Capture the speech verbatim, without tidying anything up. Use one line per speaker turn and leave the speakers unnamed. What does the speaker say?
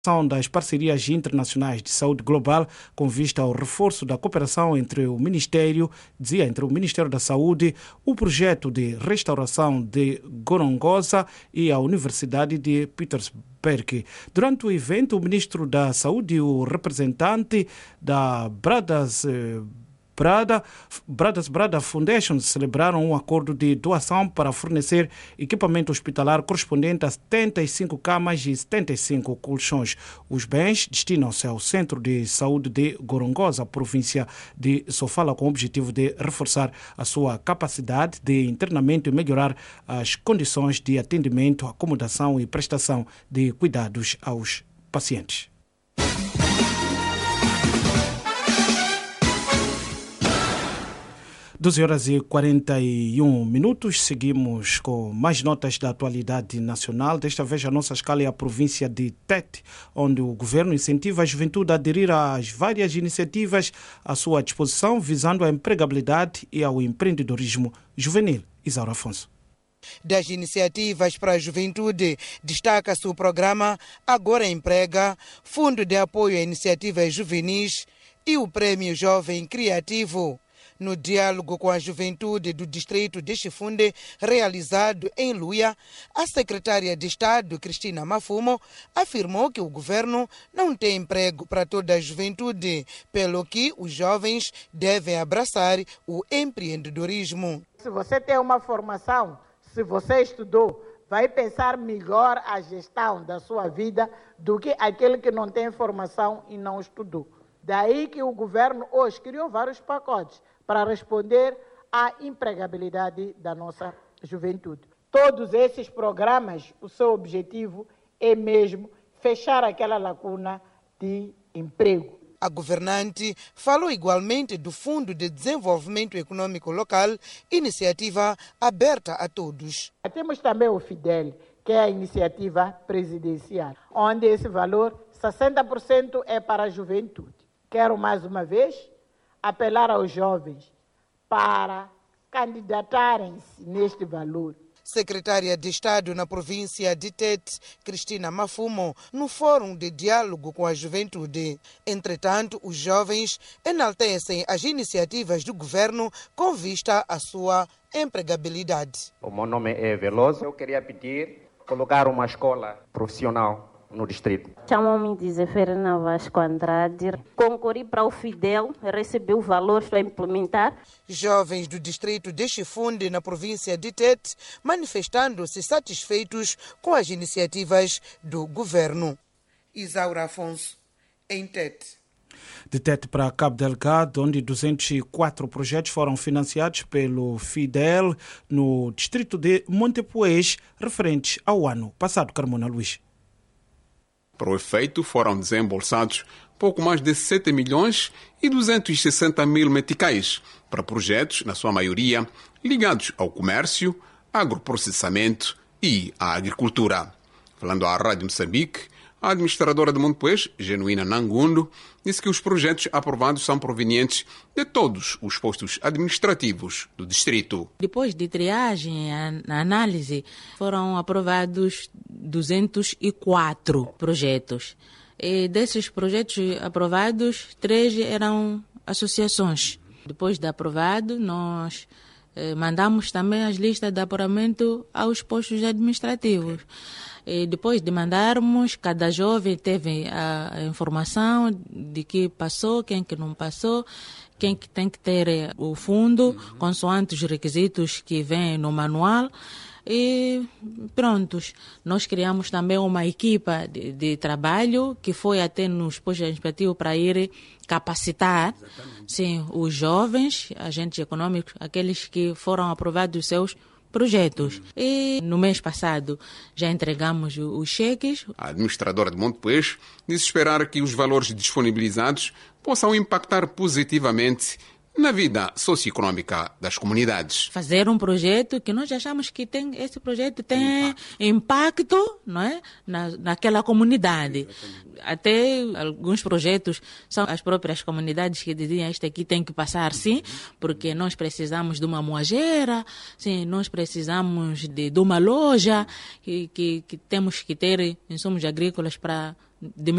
das parcerias internacionais de saúde global com vista ao reforço da cooperação entre o Ministério, dizia, entre o Ministério da Saúde, o projeto de restauração de Gorongosa e a Universidade de Pietersburg. Durante o evento, o Ministro da Saúde e o representante da Brothers Brada, Brothers Brada Foundation celebraram um acordo de doação para fornecer equipamento hospitalar correspondente a setenta e cinco camas e setenta e cinco colchões. Os bens destinam-se ao Centro de Saúde de Gorongosa, província de Sofala, com o objetivo de reforçar a sua capacidade de internamento e melhorar as condições de atendimento, acomodação e prestação de cuidados aos pacientes. doze horas e quarenta e um minutos, seguimos com mais notas da atualidade nacional. Desta vez a nossa escala é a província de Tete, onde o governo incentiva a juventude a aderir às várias iniciativas à sua disposição, visando a empregabilidade e ao empreendedorismo juvenil. Isaura Afonso.
Das iniciativas para a juventude, destaca-se o programa Agora Emprega, Fundo de Apoio a Iniciativas Juvenis e o Prêmio Jovem Criativo. No diálogo com a juventude do distrito de Chifunde, realizado em Luia, a secretária de Estado, Cristina Mafumo, afirmou que o governo não tem emprego para toda a juventude, pelo que os jovens devem abraçar o empreendedorismo.
Se você tem uma formação, se você estudou, vai pensar melhor a gestão da sua vida do que aquele que não tem formação e não estudou. Daí que o governo hoje criou vários pacotes para responder à empregabilidade da nossa juventude. Todos esses programas, o seu objetivo é mesmo fechar aquela lacuna de emprego.
A governante falou igualmente do Fundo de Desenvolvimento Econômico Local, iniciativa aberta a todos.
Temos também o FIDEL, que é a iniciativa presidencial, onde esse valor, sessenta por cento, é para a juventude. Quero mais uma vez apelar aos jovens para candidatarem-se neste valor.
Secretária de Estado na província de Tete, Cristina Mafumo, no Fórum de Diálogo com a Juventude. Entretanto, os jovens enaltecem as iniciativas do governo com vista à sua empregabilidade.
O meu nome é Veloso. Eu queria pedir colocar uma escola profissional no distrito.
Chamo-me de Zeferina Vasco Andrade. Concorri para o Fidel, recebi o valor para implementar.
Jovens do distrito de Chifunde, na província de Tete, manifestando-se satisfeitos com as iniciativas do governo. Isaura Afonso, em Tete.
De Tete para Cabo Delgado, onde duzentos e quatro projetos foram financiados pelo Fidel no distrito de Montepuez, referentes ao ano passado. Carmona Luís.
Para o efeito, foram desembolsados pouco mais de sete milhões e duzentos e sessenta mil meticais para projetos, na sua maioria, ligados ao comércio, agroprocessamento e à agricultura. Falando à Rádio Moçambique, a administradora de Montepuez, Genuína Nangundo, disse que os projetos aprovados são provenientes de todos os postos administrativos do distrito.
Depois de triagem e análise, foram aprovados duzentos e quatro projetos. E desses projetos aprovados, três eram associações. Depois de aprovado, nós eh, mandamos também as listas de apuramento aos postos administrativos. E depois de mandarmos, cada jovem teve a informação de que passou, quem que não passou, quem que tem que ter o fundo, consoante os requisitos que vêm no manual. E prontos, nós criamos também uma equipa de, de trabalho que foi até nos postos administrativos para ir capacitar, sim, os jovens, agentes econômicos, aqueles que foram aprovados os seus projetos. E no mês passado já entregamos os cheques.
A administradora de Montepuez disse esperar que os valores disponibilizados possam impactar positivamente na vida socioeconômica das comunidades.
Fazer um projeto que nós achamos que tem, esse projeto tem impacto, impacto não é? Na, naquela comunidade. Exatamente. Até alguns projetos são as próprias comunidades que diziam este aqui tem que passar sim, porque nós precisamos de uma moageira, sim, nós precisamos de, de uma loja, que, que, que temos que ter insumos agrícolas para de